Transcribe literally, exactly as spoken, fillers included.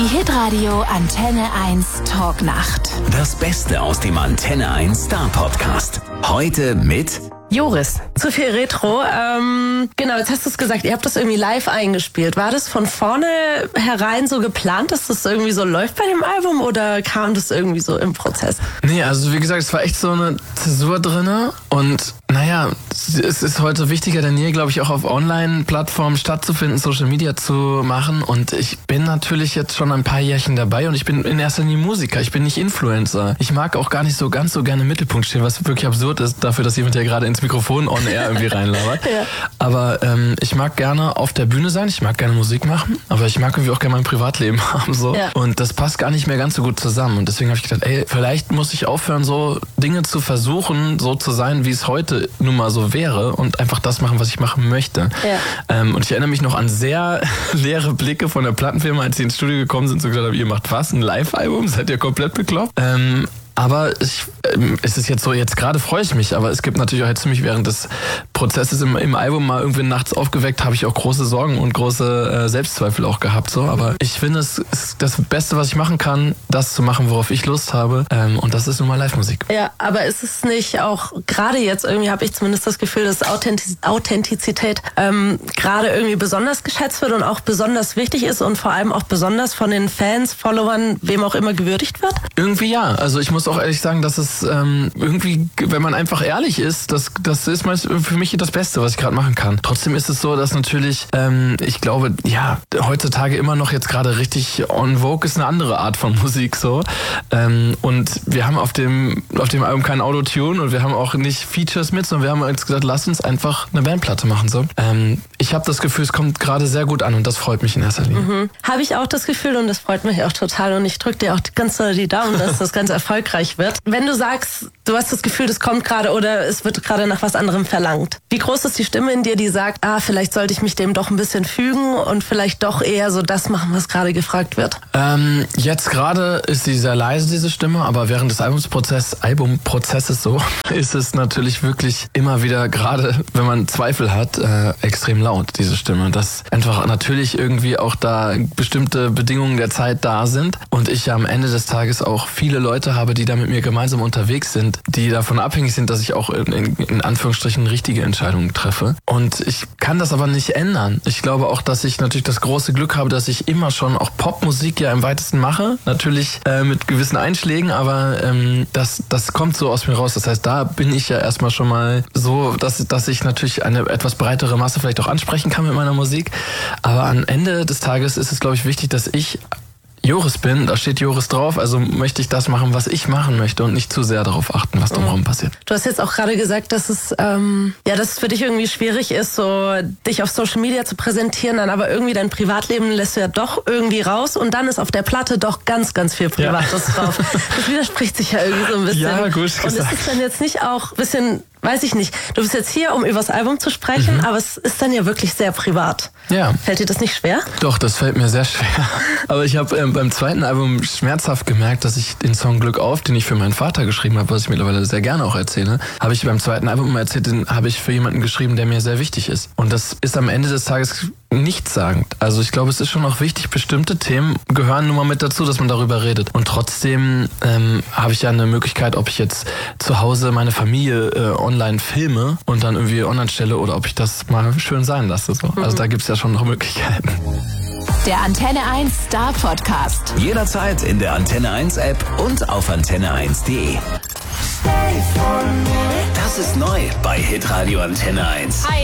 Die Hitradio Antenne eins Talknacht. Das Beste aus dem Antenne eins Star Podcast. Heute mit Joris. Zu viel Retro. Ähm, genau, jetzt hast du es gesagt, ihr habt das irgendwie live eingespielt. War das von vorne herein so geplant, dass das irgendwie so läuft bei dem Album oder kam das irgendwie so im Prozess? Nee, also wie gesagt, es war echt so eine Zäsur drinne und naja, es ist heute wichtiger denn je, glaube ich, auch auf Online-Plattformen stattzufinden, Social Media zu machen und ich bin natürlich jetzt schon ein paar Jährchen dabei und ich bin in erster Linie Musiker, ich bin nicht Influencer. Ich mag auch gar nicht so ganz so gerne im Mittelpunkt stehen, was wirklich absurd ist, dafür, dass jemand ja gerade ins Mikrofon on air irgendwie reinlabert. Ja. Aber ähm, ich mag gerne auf der Bühne sein, ich mag gerne Musik machen, aber ich mag irgendwie auch gerne mein Privatleben haben. so ja. Und das passt gar nicht mehr ganz so gut zusammen und deswegen habe ich gedacht, ey, vielleicht muss ich aufhören, so Dinge zu versuchen, so zu sein, wie es heute nun mal so wäre und einfach das machen, was ich machen möchte. Ja. Ähm, und ich erinnere mich noch an sehr leere Blicke von der Plattenfirma, als sie ins Studio gekommen sind und so gesagt haben, ihr macht was, ein Live-Album? Seid ihr komplett bekloppt? Ähm, Aber ich, ähm, es ist jetzt so, jetzt gerade freue ich mich, aber es gibt natürlich auch jetzt ziemlich während des Prozesses im, im Album mal irgendwie nachts aufgeweckt, habe ich auch große Sorgen und große äh, Selbstzweifel auch gehabt. so. Aber ich finde, es ist das Beste, was ich machen kann, das zu machen, worauf ich Lust habe. Ähm, und das ist nun mal Live-Musik. Ja, aber ist es nicht auch, gerade jetzt irgendwie habe ich zumindest das Gefühl, dass Authentiz- Authentizität ähm, gerade irgendwie besonders geschätzt wird und auch besonders wichtig ist und vor allem auch besonders von den Fans, Followern, wem auch immer gewürdigt wird? Irgendwie ja. Also ich muss auch ehrlich sagen, dass es ähm, irgendwie, wenn man einfach ehrlich ist, das, das ist meist für mich das Beste, was ich gerade machen kann. Trotzdem ist es so, dass natürlich, ähm, ich glaube, ja, heutzutage immer noch jetzt gerade richtig on vogue ist eine andere Art von Musik so. Ähm, und wir haben auf dem auf dem Album kein Autotune und wir haben auch nicht Features mit, sondern wir haben jetzt gesagt, lass uns einfach eine Bandplatte machen. so. Ähm, ich habe das Gefühl, es kommt gerade sehr gut an und das freut mich in erster Linie. Mhm. Habe ich auch das Gefühl und das freut mich auch total und ich drücke dir auch ganz doll die Daumen, dass das ganz erfolgreich wird. Wenn du sagst, du hast das Gefühl, das kommt gerade oder es wird gerade nach was anderem verlangt. Wie groß ist die Stimme in dir, die sagt, ah, vielleicht sollte ich mich dem doch ein bisschen fügen und vielleicht doch eher so das machen, was gerade gefragt wird? Ähm, jetzt gerade ist sie sehr leise, diese Stimme, aber während des Albumprozess, Albumprozesses so, ist es natürlich wirklich immer wieder, gerade wenn man Zweifel hat, äh, extrem laut, diese Stimme. Dass einfach natürlich irgendwie auch da bestimmte Bedingungen der Zeit da sind und ich ja am Ende des Tages auch viele Leute habe, die da mit mir gemeinsam unterwegs sind, die davon abhängig sind, dass ich auch in, in, in Anführungsstrichen richtige Entscheidungen treffe. Und ich kann das aber nicht ändern. Ich glaube auch, dass ich natürlich das große Glück habe, dass ich immer schon auch Popmusik ja im weitesten mache. Natürlich äh, mit gewissen Einschlägen, aber ähm, das, das kommt so aus mir raus. Das heißt, da bin ich ja erstmal schon mal so, dass, dass ich natürlich eine etwas breitere Masse vielleicht auch ansprechen kann mit meiner Musik. Aber am Ende des Tages ist es, glaube ich, wichtig, dass ich Joris bin, da steht Joris drauf, also möchte ich das machen, was ich machen möchte und nicht zu sehr darauf achten, was drumherum passiert. Du hast jetzt auch gerade gesagt, dass es ähm, ja, dass es für dich irgendwie schwierig ist, so dich auf Social Media zu präsentieren, dann aber irgendwie dein Privatleben lässt du ja doch irgendwie raus und dann ist auf der Platte doch ganz, ganz viel Privates ja. drauf. Das widerspricht sich ja irgendwie so ein bisschen. Ja, gut gesagt. Und ist es dann jetzt nicht auch ein bisschen, weiß ich nicht, du bist jetzt hier, um über das Album zu sprechen, mhm. aber es ist dann ja wirklich sehr privat. Ja. Fällt dir das nicht schwer? Doch, das fällt mir sehr schwer. Aber ich habe ähm, beim zweiten Album schmerzhaft gemerkt, dass ich den Song Glück auf, den ich für meinen Vater geschrieben habe, was ich mittlerweile sehr gerne auch erzähle, habe ich beim zweiten Album immer erzählt, den habe ich für jemanden geschrieben, der mir sehr wichtig ist. Und das ist am Ende des Tages nichtssagend. Also ich glaube, es ist schon auch wichtig, bestimmte Themen gehören nun mal mit dazu, dass man darüber redet. Und trotzdem ähm, habe ich ja eine Möglichkeit, ob ich jetzt zu Hause meine Familie äh, online filme und dann irgendwie online stelle oder ob ich das mal schön sein lasse. So. Mhm. Also da gibt es ja schon noch Möglichkeiten. Der Antenne eins Star Podcast. Jederzeit in der Antenne eins App und auf antenne eins punkt de. Das ist neu bei Hitradio Antenne eins. Hi.